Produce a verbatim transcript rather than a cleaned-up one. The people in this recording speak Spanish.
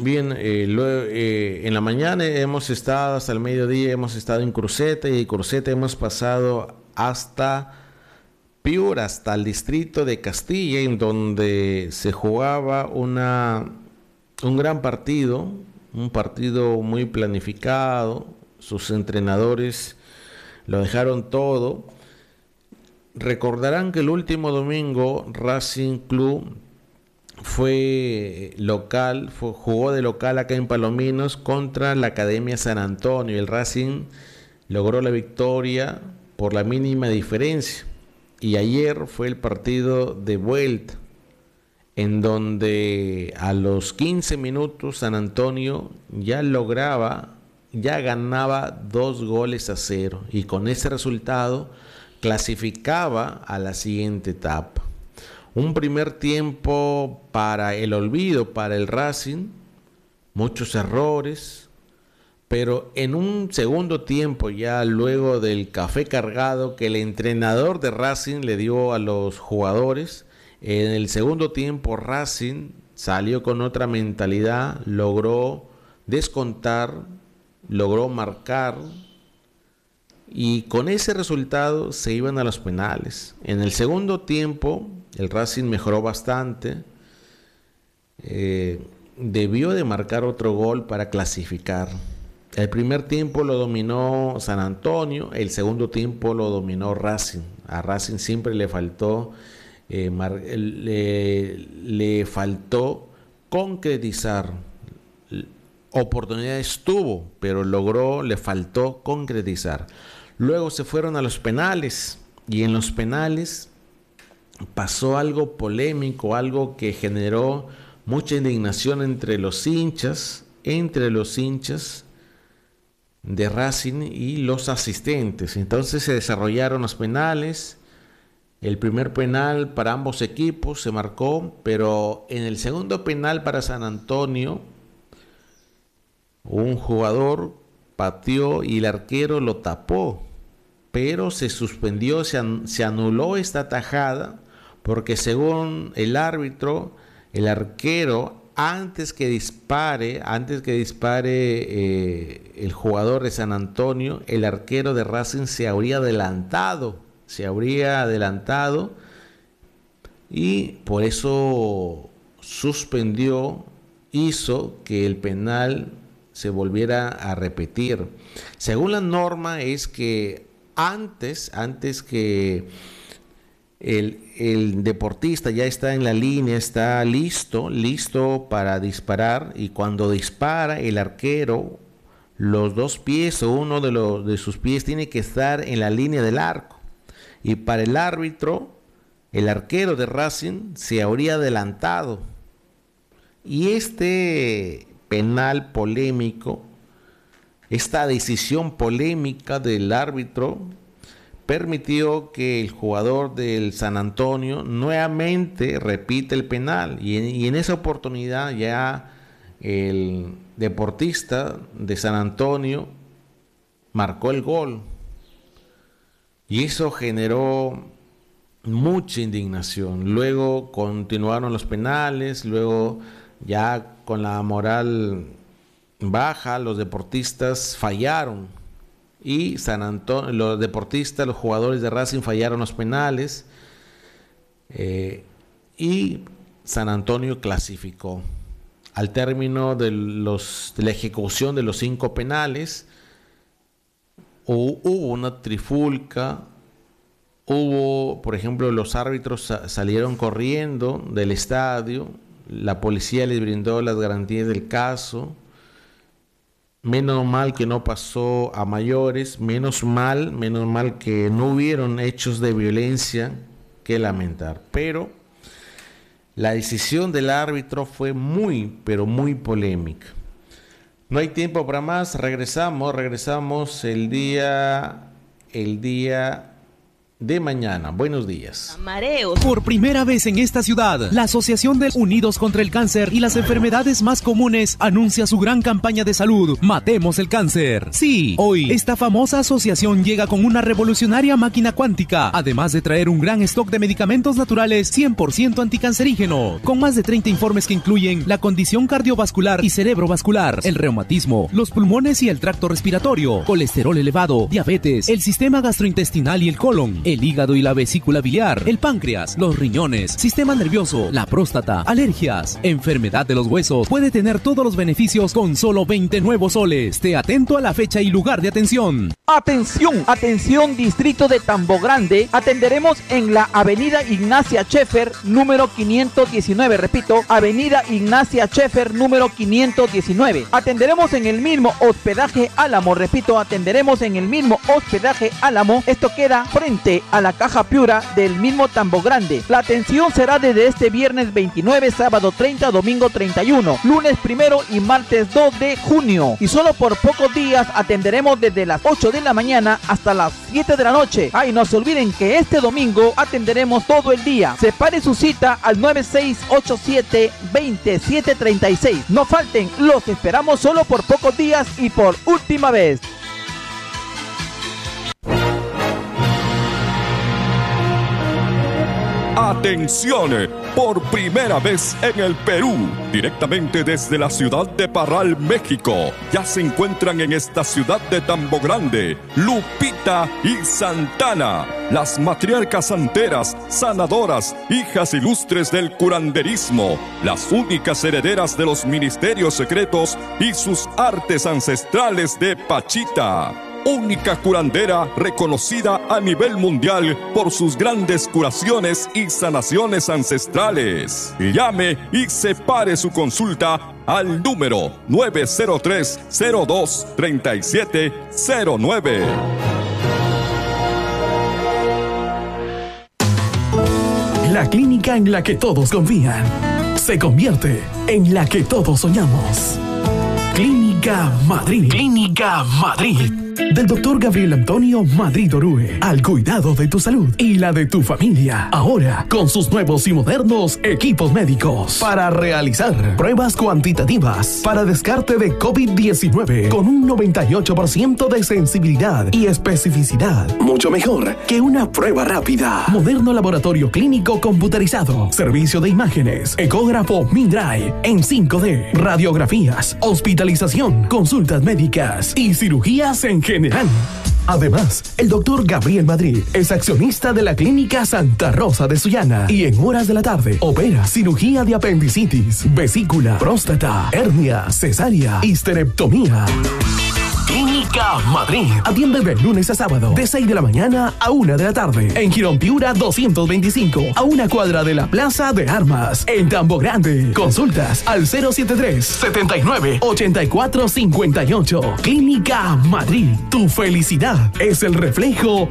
Bien, eh, lue- eh, en la mañana hemos estado hasta el mediodía, hemos estado en Cruceta y de Cruceta hemos pasado hasta Piura, hasta el distrito de Castilla, en donde se jugaba una, un gran partido, un partido muy planificado. Sus entrenadores lo dejaron todo. Recordarán que el último domingo Racing Club fue local, fue- jugó de local acá en Palominos contra la Academia San Antonio. El Racing logró la victoria por la mínima diferencia. Y ayer fue el partido de vuelta, en donde a los quince minutos San Antonio ya lograba, ya ganaba dos goles a cero. Y con ese resultado clasificaba a la siguiente etapa. Un primer tiempo para el olvido, para el Racing, muchos errores, pero en un segundo tiempo, ya luego del café cargado que el entrenador de Racing le dio a los jugadores, en el segundo tiempo Racing salió con otra mentalidad, logró descontar, logró marcar, y con ese resultado se iban a los penales. En el segundo tiempo el Racing mejoró bastante. Eh, debió de marcar otro gol para clasificar. El primer tiempo lo dominó San Antonio, el segundo tiempo lo dominó Racing. A Racing siempre le faltó, eh, mar- le, le faltó concretizar. Oportunidades tuvo, pero logró, le faltó concretizar. Luego se fueron a los penales, y en los penales pasó algo polémico, algo que generó mucha indignación entre los hinchas, entre los hinchas de Racing y los asistentes. Entonces se desarrollaron los penales. El primer penal para ambos equipos se marcó, pero en el segundo penal para San Antonio, un jugador pateó y el arquero lo tapó, pero se suspendió, se, an- se anuló esta tajada, porque según el árbitro, el arquero, antes que dispare, antes que dispare eh, el jugador de San Antonio, el arquero de Racing se habría adelantado, se habría adelantado, y por eso suspendió, hizo que el penal se volviera a repetir. Según la norma es que antes, antes que el, el deportista ya está en la línea, está listo, listo para disparar, y cuando dispara el arquero, los dos pies o uno de, los, de sus pies tiene que estar en la línea del arco. Y para el árbitro, el arquero de Racing se habría adelantado. Y este penal polémico, esta decisión polémica del árbitro, permitió que el jugador del San Antonio nuevamente repite el penal. Y en, y en esa oportunidad ya el deportista de San Antonio marcó el gol. Y eso generó mucha indignación. Luego continuaron los penales, luego ya con la moral baja, los deportistas fallaron. Y San Antonio, los deportistas, los jugadores de Racing fallaron los penales. Eh, y San Antonio clasificó. Al término de, los, de la ejecución de los cinco penales, hubo una trifulca. Hubo, por ejemplo, los árbitros sa- salieron corriendo del estadio, la policía les brindó las garantías del caso. Menos mal que no pasó a mayores, menos mal, menos mal que no hubieron hechos de violencia que lamentar. Pero la decisión del árbitro fue muy, pero muy polémica. No hay tiempo para más, regresamos, regresamos el día, el día de mañana. Buenos días. Mareos. Por primera vez en esta ciudad, la Asociación de Unidos contra el Cáncer y las enfermedades más comunes anuncia su gran campaña de salud, Matemos el Cáncer. Sí, hoy esta famosa asociación llega con una revolucionaria máquina cuántica, además de traer un gran stock de medicamentos naturales cien por ciento anticancerígeno, con más de treinta informes que incluyen la condición cardiovascular y cerebrovascular, el reumatismo, los pulmones y el tracto respiratorio, colesterol elevado, diabetes, el sistema gastrointestinal y el colon, el hígado y la vesícula biliar, el páncreas, los riñones, sistema nervioso, la próstata, alergias, enfermedad de los huesos. Puede tener todos los beneficios con solo veinte nuevos soles. Esté atento a la fecha y lugar de atención. Atención, atención distrito de Tambo Grande. Atenderemos en la avenida Ignacia Schaeffer número quinientos diecinueve. Repito, avenida Ignacia Schaeffer número quinientos diecinueve. Atenderemos en el mismo hospedaje Álamo. Repito, atenderemos en el mismo hospedaje Álamo. Esto queda frente a la Caja Piura del mismo Tambo Grande. La atención será desde este viernes veintinueve, sábado treinta, domingo treinta y uno, lunes primero y martes dos de junio. Y solo por pocos días atenderemos desde las ocho de la mañana hasta las siete de la noche. Ay, no se olviden que este domingo atenderemos todo el día. Separe su cita al nueve seis ocho siete, veintisiete treinta y seis. No falten, los esperamos solo por pocos días y por última vez. Atención, por primera vez en el Perú, directamente desde la ciudad de Parral, México, ya se encuentran en esta ciudad de Tambo Grande, Lupita y Santana, las matriarcas santeras, sanadoras, hijas ilustres del curanderismo, las únicas herederas de los ministerios secretos y sus artes ancestrales de Pachita. Única curandera reconocida a nivel mundial por sus grandes curaciones y sanaciones ancestrales. Llame y separe su consulta al número nueve cero tres, cero dos, tres siete cero nueve. La clínica en la que todos confían se convierte en la que todos soñamos. Clínica Madrid. Clínica Madrid. Del doctor Gabriel Antonio Madrid Orue, al cuidado de tu salud y la de tu familia. Ahora, con sus nuevos y modernos equipos médicos para realizar pruebas cuantitativas para descarte de COVID diecinueve con un noventa y ocho por ciento de sensibilidad y especificidad. Mucho mejor que una prueba rápida. Moderno laboratorio clínico computarizado. Servicio de imágenes. Ecógrafo Mindray en cinco D. Radiografías. Hospitalización. Consultas médicas y cirugías en general. Además, el doctor Gabriel Madrid es accionista de la Clínica Santa Rosa de Sullana y en horas de la tarde opera cirugía de apendicitis, vesícula, próstata, hernia, cesárea, histerectomía. Clínica Madrid. Atiende de lunes a sábado, de seis de la mañana a una de la tarde. En Girón Piura doscientos veinticinco, a una cuadra de la Plaza de Armas. En Tambo Grande. Consultas al cero setenta y tres, setenta y nueve, ochenta y cuatro cincuenta y ocho. Clínica Madrid. Tu felicidad es el reflejo